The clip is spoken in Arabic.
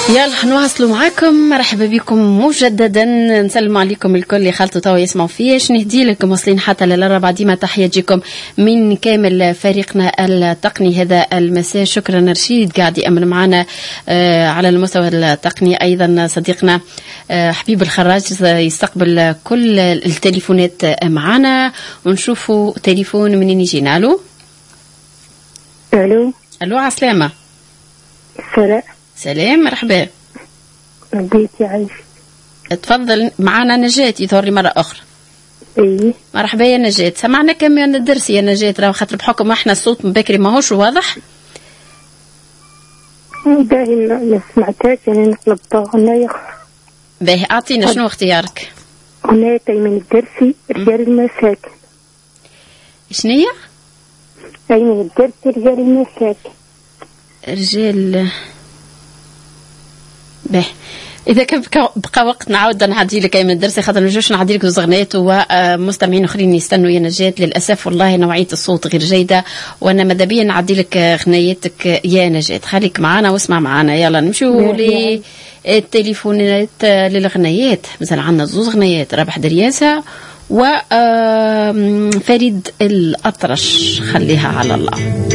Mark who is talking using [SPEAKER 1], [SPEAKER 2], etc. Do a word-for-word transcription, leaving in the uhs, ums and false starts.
[SPEAKER 1] يلا نواصلوا معاكم. مرحبا بكم مجددا، نسلم عليكم الكل اللي خالطوا توا يسمعوا فيش. نهدي لكم واصلين حتى للربع. ديما تحياتكم من كامل فريقنا التقني هذا المساء. شكرا رشيد قاعد يأمن معنا آه على المستوى التقني. ايضا صديقنا آه حبيب الخراج يستقبل كل التليفونات معنا. ونشوفوا تليفون منين يجينا. الو
[SPEAKER 2] الو
[SPEAKER 1] الو عسلامة.
[SPEAKER 2] سلام
[SPEAKER 1] سلام مرحبا.
[SPEAKER 2] بيتي عايش.
[SPEAKER 1] تفضل معنا نجاة يظهر مرة أخرى.
[SPEAKER 2] ايه
[SPEAKER 1] مرحبا يا نجاة. سمعنا كم من الدرس يا نجاة؟ راه خاطر بحكم احنا الصوت من بكري ماهوش واضح.
[SPEAKER 2] باهي ما سمعتهاش يعني نطلب غناية.
[SPEAKER 1] باهي أعطينا شنو اختيارك؟
[SPEAKER 2] غناية أيمن الدرسي رجال المساكن.
[SPEAKER 1] شنية؟
[SPEAKER 2] أيمن الدرسي رجال المساكن.
[SPEAKER 1] رجال باهي. اذا كان بقى وقت نعاود نعدي لك ايمن الدرسي خاطر ما نجوش نعدي لك زوج غنيات ومستمعين اخرين يستنوا يا نجاة. للاسف والله نوعيه الصوت غير جيده وانا ماذا بيا نعدي لك غنيتك يا نجاة. خليك معنا واسمع معنا. يلا نمشيو للتليفونات للغنيات. مثلا عندنا زوج غنيات، رابح درياسه وفريد الأطرش. خليها على الله.